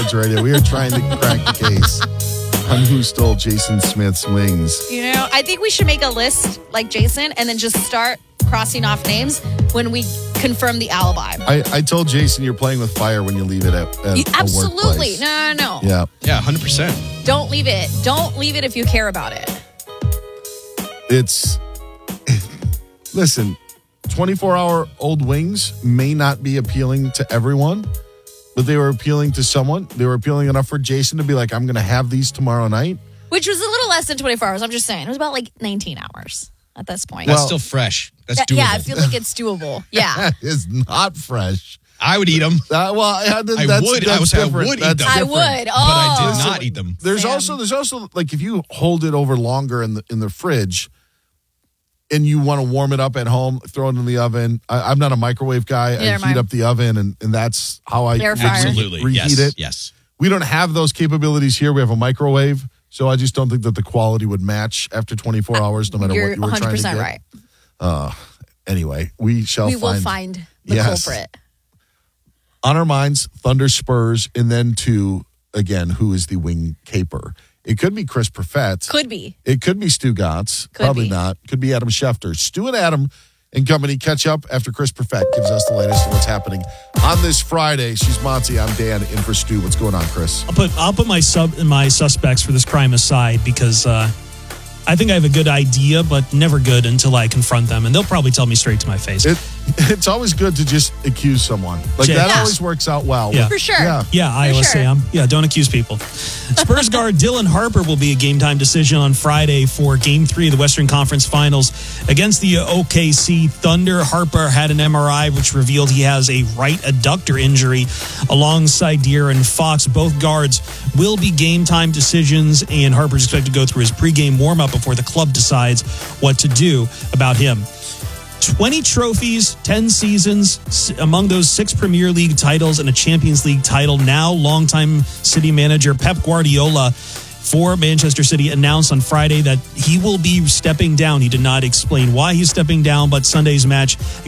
Radio. We are trying to crack the case on who stole Jason Smith's wings. You know, I think we should make a list like Jason and then just start crossing off names when we confirm the alibi. I told Jason you're playing with fire when you leave it at Absolutely. a workplace. No. Yeah. Yeah, 100%. Don't leave it. Don't leave it if you care about it. Listen, 24-hour-old wings may not be appealing to everyone, but they were appealing to someone. They were appealing enough for Jason to be like, I'm going to have these tomorrow night. Which was a little less than 24 hours. I'm just saying. It was about like 19 hours at this point. That's still fresh. That's doable. Yeah, I feel like it's doable. Yeah. That is not fresh. I would eat them. I would. I would eat them. I would. But I did not eat them. There's also like if you hold it over longer in the fridge and you want to warm it up at home, throw it in the oven. I'm not a microwave guy. I heat up the oven and that's how I reheat it. Yes. We don't have those capabilities here. We have a microwave, so I just don't think that the quality would match after 24 hours, no matter what you were trying to get. You're 100% right. Anyway, we will find the culprit. On our minds, Thunder, Spurs, and then again, who is the wing caper? It could be Chris Perfett. Could be. It could be Stu Gatz. Probably not. Could be Adam Schefter. Stu and Adam and company catch up after Chris Perfett gives us the latest on what's happening on this Friday. She's Monty. I'm Dan in for Stu. What's going on, Chris? I'll put my suspects for this crime aside because I think I have a good idea, but never good until I confront them, and they'll probably tell me straight to my face. It's always good to just accuse someone. That always works out well. Yeah. For sure. Yeah, Iowa Sam. Yeah, don't accuse people. Spurs guard Dylan Harper will be a game-time decision on Friday for Game 3 of the Western Conference Finals against the OKC Thunder. Harper had an MRI, which revealed he has a right adductor injury alongside De'Aaron Fox. Both guards will be game-time decisions, and Harper's expected to go through his pregame warm-up before the club decides what to do about him. 20 trophies, 10 seasons, among those 6 Premier League titles and a Champions League title. Now, longtime City manager Pep Guardiola for Manchester City announced on Friday that he will be stepping down. He did not explain why he's stepping down, but Sunday's match